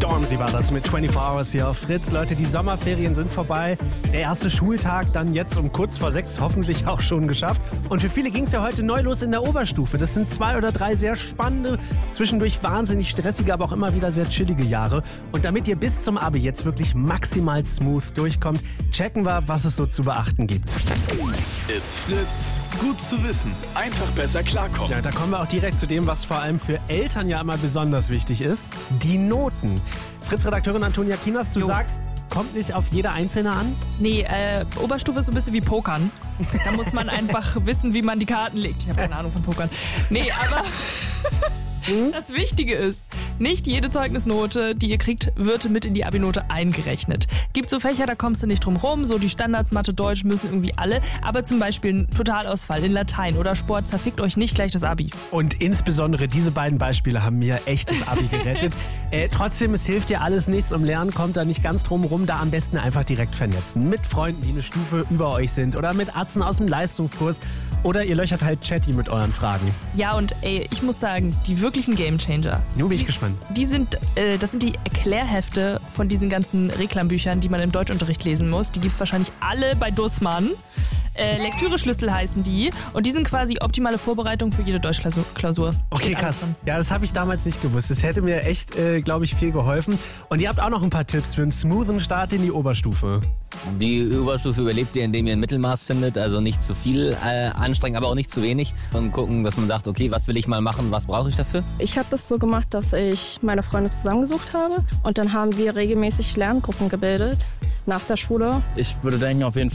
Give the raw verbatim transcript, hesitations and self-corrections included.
Stormzy war das mit vierundzwanzig Hours hier auf Fritz. Leute, die Sommerferien sind vorbei. Der erste Schultag dann jetzt um kurz vor sechs hoffentlich auch schon geschafft. Und für viele ging es ja heute neu los in der Oberstufe. Das sind zwei oder drei sehr spannende, zwischendurch wahnsinnig stressige, aber auch immer wieder sehr chillige Jahre. Und damit ihr bis zum Abi jetzt wirklich maximal smooth durchkommt, checken wir, was es so zu beachten gibt. It's Fritz. Gut zu wissen. Einfach besser klarkommen. Ja, da kommen wir auch direkt zu dem, was vor allem für Eltern ja immer besonders wichtig ist. Die Noten. Fritz-Redakteurin Antonia Kienast, du Jo. sagst, kommt nicht auf jede Einzelne an? Nee, äh, Oberstufe ist so ein bisschen wie Pokern. Da muss man einfach wissen, wie man die Karten legt. Ich habe keine Ahnung von Pokern. Nee, aber das Wichtige ist, nicht jede Zeugnisnote, die ihr kriegt, wird mit in die Abi-Note eingerechnet. Gibt so Fächer, da kommst du nicht drum rum, so die Standards Mathe, Deutsch müssen irgendwie alle, aber zum Beispiel ein Totalausfall in Latein oder Sport zerfickt euch nicht gleich das Abi. Und insbesondere diese beiden Beispiele haben mir echt das Abi gerettet. äh, trotzdem, es hilft dir alles nichts. Um Lernen kommt da nicht ganz drum rum. Da am besten einfach direkt vernetzen. Mit Freunden, die eine Stufe über euch sind. Oder mit Atzen aus dem Leistungskurs. Oder ihr löchert halt Chatty mit euren Fragen. Ja, und ey, ich muss sagen, die wirklichen Gamechanger. Nun bin ich gespannt. Die sind, äh, das sind die Erklärhefte von diesen ganzen Reklambüchern, die man im Deutschunterricht lesen muss. Die gibt's wahrscheinlich alle bei Dussmann. Äh, Lektüre-Schlüssel heißen die. Und die sind quasi optimale Vorbereitung für jede Deutschklausur. Klausur. Okay, Steht alles krass. drin. Ja, das habe ich damals nicht gewusst. Das hätte mir echt, äh, glaube ich, viel geholfen. Und ihr habt auch noch ein paar Tipps für einen smoothen Start in die Oberstufe. Die Oberstufe überlebt ihr, indem ihr ein Mittelmaß findet, also nicht zu viel äh, anstrengen, aber auch nicht zu wenig. Und gucken, dass man sagt, okay, was will ich mal machen, was brauche ich dafür? Ich habe das so gemacht, dass ich meine Freunde zusammengesucht habe und dann haben wir regelmäßig Lerngruppen gebildet nach der Schule. Ich würde denken, auf jeden Fall